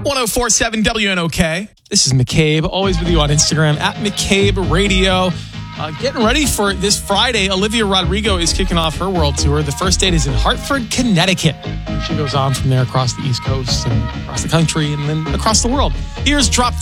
1047 WNOK. This is McCabe, always with you on Instagram at McCabe Radio. Getting ready for this Friday. Olivia Rodrigo is kicking off her world tour. The first date is in Hartford, Connecticut. She goes on from there across the East Coast and across the country and then across the world. Here's Drop